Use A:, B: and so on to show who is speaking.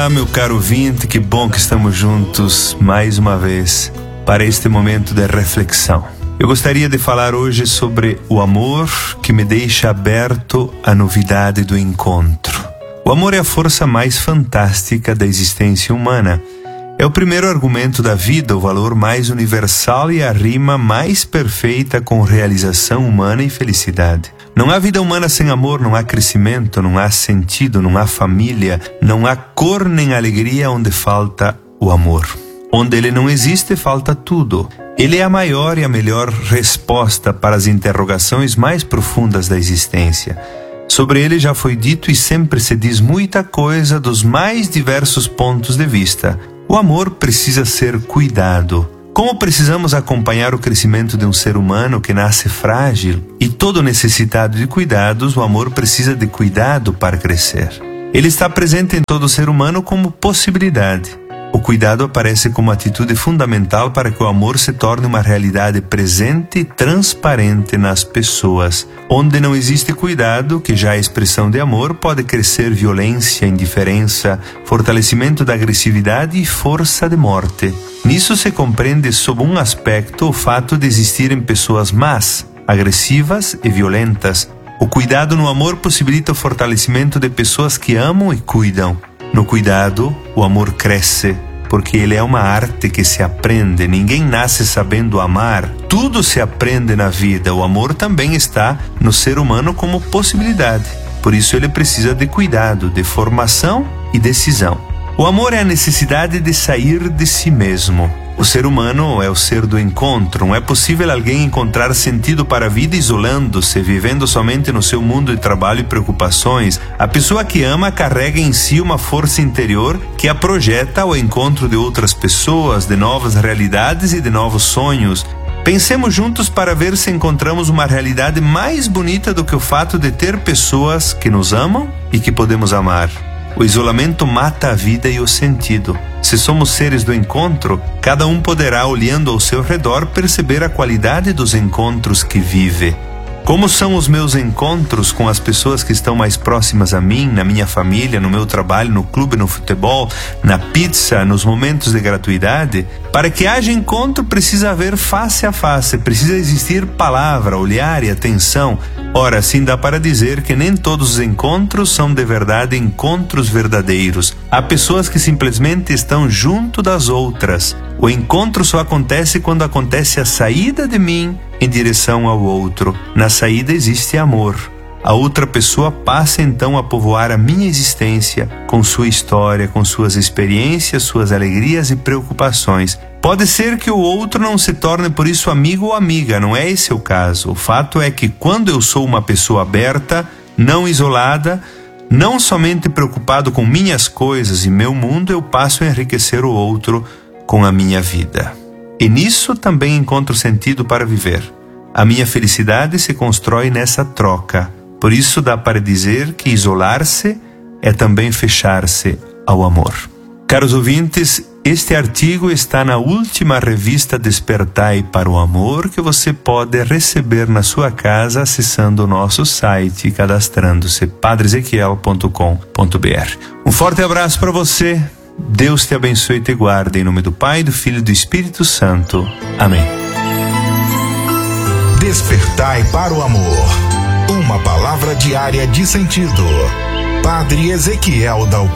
A: Olá, meu caro ouvinte, que bom que estamos juntos mais uma vez para este momento de reflexão. Eu gostaria de falar hoje sobre o amor que me deixa aberto à novidade do encontro. O amor é a força mais fantástica da existência humana. É o primeiro argumento da vida, o valor mais universal e a rima mais perfeita com realização humana e felicidade. Não há vida humana sem amor, não há crescimento, não há sentido, não há família, não há cor nem alegria onde falta o amor. Onde ele não existe, falta tudo. Ele é a maior e a melhor resposta para as interrogações mais profundas da existência. Sobre ele já foi dito e sempre se diz muita coisa dos mais diversos pontos de vista. O amor precisa ser cuidado. Como precisamos acompanhar o crescimento de um ser humano que nasce frágil e todo necessitado de cuidados, o amor precisa de cuidado para crescer. Ele está presente em todo ser humano como possibilidade. O cuidado aparece como atitude fundamental para que o amor se torne uma realidade presente e transparente nas pessoas. Onde não existe cuidado, que já é expressão de amor, pode crescer violência, indiferença, fortalecimento da agressividade e força de morte. Nisso se compreende sob um aspecto o fato de existirem pessoas más, agressivas e violentas. O cuidado no amor possibilita o fortalecimento de pessoas que amam e cuidam. No cuidado, o amor cresce, porque ele é uma arte que se aprende. Ninguém nasce sabendo amar. Tudo se aprende na vida. O amor também está no ser humano como possibilidade. Por isso ele precisa de cuidado, de formação e decisão. O amor é a necessidade de sair de si mesmo. O ser humano é o ser do encontro. Não é possível alguém encontrar sentido para a vida isolando-se, vivendo somente no seu mundo de trabalho e preocupações. A pessoa que ama carrega em si uma força interior que a projeta ao encontro de outras pessoas, de novas realidades e de novos sonhos. Pensemos juntos para ver se encontramos uma realidade mais bonita do que o fato de ter pessoas que nos amam e que podemos amar. O isolamento mata a vida e o sentido. Se somos seres do encontro, cada um poderá, olhando ao seu redor, perceber a qualidade dos encontros que vive. Como são os meus encontros com as pessoas que estão mais próximas a mim, na minha família, no meu trabalho, no clube, no futebol, na pizza, nos momentos de gratuidade? Para que haja encontro precisa haver face a face, precisa existir palavra, olhar e atenção. Ora, assim dá para dizer que nem todos os encontros são de verdade encontros verdadeiros. Há pessoas que simplesmente estão junto das outras. O encontro só acontece quando acontece a saída de mim em direção ao outro. Na saída existe amor. A outra pessoa passa então a povoar a minha existência com sua história, com suas experiências, suas alegrias e preocupações. Pode ser que o outro não se torne por isso amigo ou amiga, não é esse o caso. O fato é que quando eu sou uma pessoa aberta, não isolada, não somente preocupado com minhas coisas e meu mundo, eu passo a enriquecer o outro com a minha vida. E nisso também encontro sentido para viver. A minha felicidade se constrói nessa troca. Por isso dá para dizer que isolar-se é também fechar-se ao amor. Caros ouvintes, este artigo está na última revista Despertai para o Amor, que você pode receber na sua casa acessando o nosso site e cadastrando-se padrezequiel.com.br. Um forte abraço para você. Deus te abençoe e te guarde, em nome do Pai, do Filho e do Espírito Santo. Amém.
B: Despertai para o amor. Uma palavra diária de sentido. Padre Ezequiel da